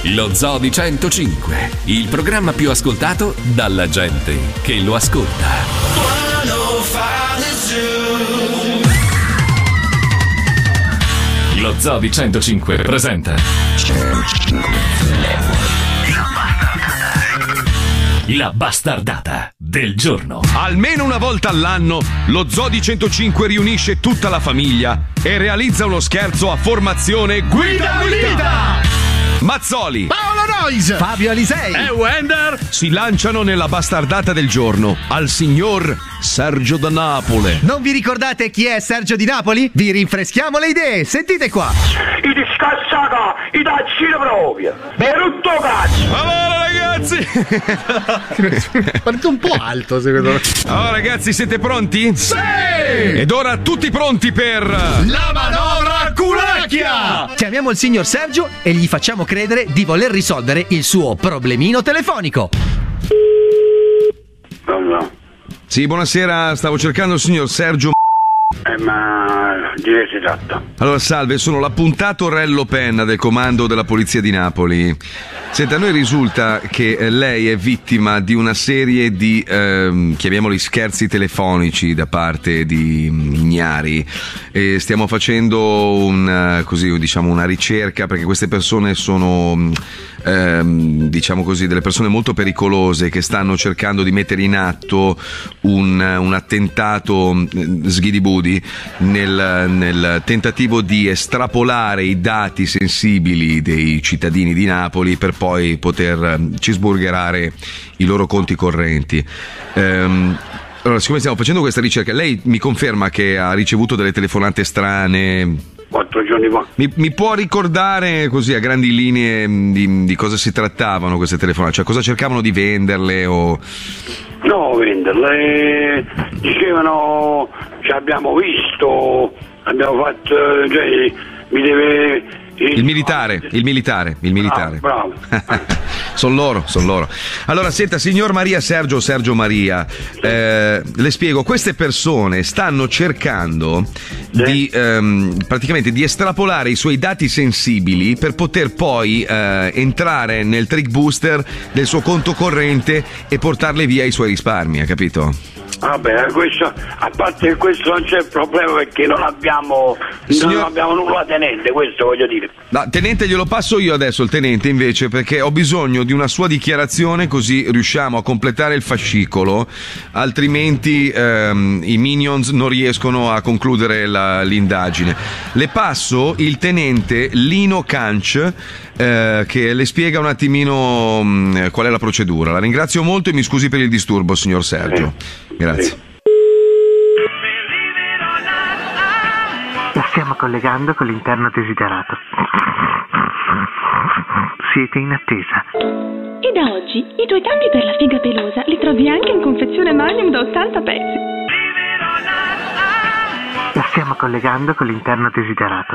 Lo Zoo di 105, il programma più ascoltato dalla gente che lo ascolta. Lo Zoo di 105 presenta La bastardata del giorno. Almeno una volta all'anno lo Zoo di 105 riunisce tutta la famiglia e realizza uno scherzo a formazione Guida Unita! Mazzoli, Paolo Nois, Fabio Alisei e Wender si lanciano nella bastardata del giorno al signor Sergio da Napoli. Non vi ricordate chi è Sergio di Napoli? Vi rinfreschiamo le idee, sentite qua. I discassata, i taccini proprio. Berutto cazzo. Allora ragazzi Parte un po' alto secondo me. Allora ragazzi, siete pronti? Sì! Ed ora tutti pronti per La manovra culacchia! Chiamiamo il signor Sergio e gli facciamo credere di voler risolvere il suo problemino telefonico. No. Sì, buonasera, stavo cercando il signor Sergio. Ma di che si tratta? Allora, salve, sono l'appuntato Rello Penna del comando della Polizia di Napoli. Senta, a noi risulta che lei è vittima di una serie di, chiamiamoli scherzi telefonici da parte di ignari, e stiamo facendo una ricerca, perché queste persone sono, diciamo così, delle persone molto pericolose che stanno cercando di mettere in atto un attentato sghidibudi nel tentativo di estrapolare i dati sensibili dei cittadini di Napoli per poi poter sburgerare i loro conti correnti. Allora, siccome stiamo facendo questa ricerca, lei mi conferma che ha ricevuto delle telefonate strane? 4 giorni fa. Mi può ricordare così a grandi linee di cosa si trattavano queste telefonate? Cioè, cosa cercavano di venderle o... No, venderle. Dicevano, ci abbiamo visto, abbiamo fatto, cioè, mi deve... Il militare. Bravo. Sono loro. Allora, senta, signor Maria Sergio Maria, le spiego, queste persone stanno cercando di praticamente di estrapolare i suoi dati sensibili per poter poi entrare nel trick booster del suo conto corrente e portarle via i suoi risparmi, ha capito? Vabbè, questo, a parte che questo non c'è problema, perché non abbiamo nulla tenente, questo voglio dire. No, tenente, glielo passo io adesso il tenente invece, perché ho bisogno di una sua dichiarazione, così riusciamo a completare il fascicolo, altrimenti i minions non riescono a concludere l'indagine. Le passo il tenente Lino Canc, che le spiega un attimino qual è la procedura. La ringrazio molto e mi scusi per il disturbo, signor Sergio. Grazie. Sì. La stiamo collegando con l'interno desiderato. Siete in attesa. E da oggi i tuoi tappi per la figa pelosa li trovi anche in confezione Magnum da 80 pezzi. La stiamo collegando con l'interno desiderato.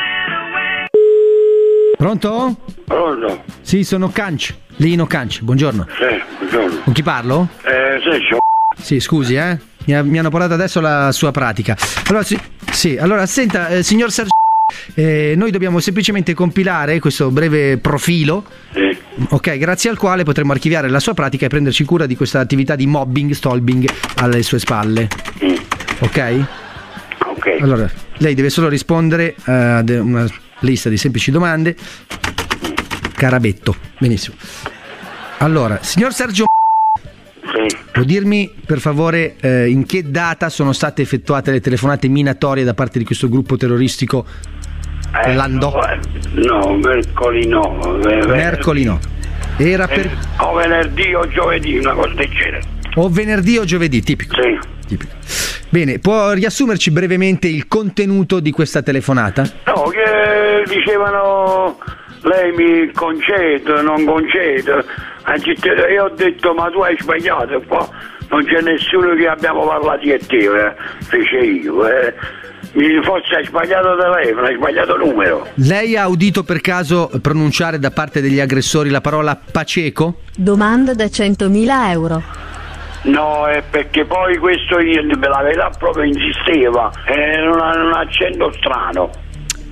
Pronto? Pronto? Sì, sono Canc, Lino Canc, buongiorno. Sì, buongiorno. Con chi parlo? Sergio. Sì, scusi, mi hanno portato adesso la sua pratica. Allora, allora senta, signor Sergio, noi dobbiamo semplicemente compilare questo breve profilo, Sì. ok, grazie al quale potremo archiviare la sua pratica e prenderci cura di questa attività di mobbing, stalking alle sue spalle. Ok? Ok. Allora, lei deve solo rispondere a una lista di semplici domande. Carabetto, benissimo. Allora, signor Sergio, Sì. può dirmi per favore in che data sono state effettuate le telefonate minatorie da parte di questo gruppo terroristico Landò? No, mercoledì no. Mercoledì no. Era per... O venerdì o giovedì, una cosa del genere. O venerdì o giovedì, tipico. Sì. Tipico. Bene, può riassumerci brevemente il contenuto di questa telefonata? No, che dicevano lei mi concede, non concede. Io ho detto, ma tu hai sbagliato, qua non c'è nessuno che abbiamo parlato di te, fece io. Forse hai sbagliato telefono, hai sbagliato numero. Lei ha udito per caso pronunciare da parte degli aggressori la parola Paceco? Domanda da 100.000 euro. No, è perché poi questo me la verità proprio insisteva, era un accento strano.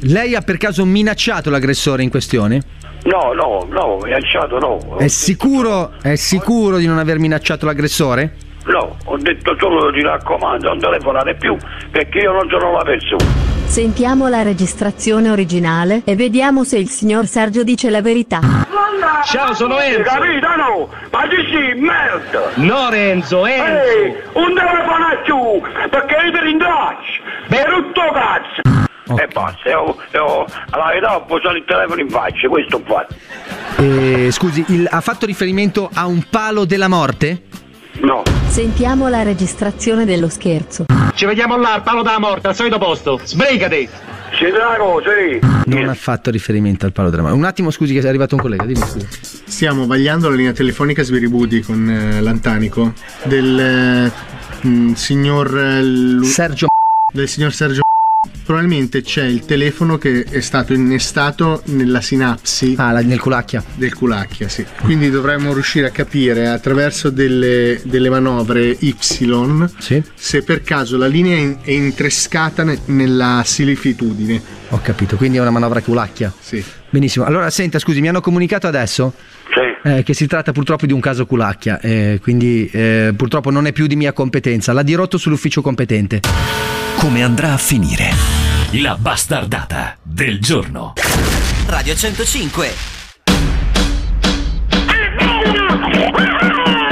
Lei ha per caso minacciato l'aggressore in questione? No, minacciato no. È sicuro di non aver minacciato l'aggressore? No, ho detto solo ti raccomando, non telefonare più, perché io non sono la persona. Sentiamo la registrazione originale e vediamo se il signor Sergio dice la verità. Ciao, sono Enzo. Capitano, ma ti sì, merda. No, Renzo, Enzo. Ehi, un telefono a più, perché io ti ringrazio. Brutto cazzo. Okay. E basta, io alla verità ho posato il telefono in faccia, questo ho fatto. Scusi, ha fatto riferimento a un palo della morte? No. Sentiamo la registrazione dello scherzo. Ci vediamo là, al palo della morte, al solito posto. Sbrigati. Siete una cosa, Non ha fatto riferimento al palo della morte. Un attimo, scusi, che è arrivato un collega, dimmi scusa. Stiamo vagliando la linea telefonica Sviribudi con l'Antanico del signor Sergio. Del signor Sergio. Probabilmente c'è il telefono che è stato innestato nella sinapsi nel culacchia. Del culacchia, sì. Quindi dovremmo riuscire a capire attraverso delle manovre Y, sì, se per caso la linea è intrescata nella similitudine. Ho capito, quindi è una manovra culacchia. Sì. Benissimo. Allora, senta, scusi, mi hanno comunicato adesso che si tratta purtroppo di un caso culacchia, quindi purtroppo non è più di mia competenza. La dirotto sull'ufficio competente. Come andrà a finire? La bastardata del giorno. Radio 105.